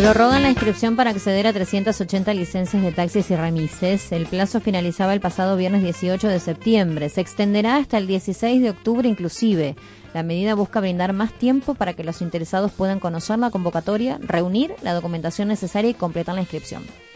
Prorrogan la inscripción para acceder a 380 licencias de taxis y remises. El plazo finalizaba el pasado viernes 18 de septiembre. Se extenderá hasta el 16 de octubre inclusive. La medida busca brindar más tiempo para que los interesados puedan conocer la convocatoria, reunir la documentación necesaria y completar la inscripción.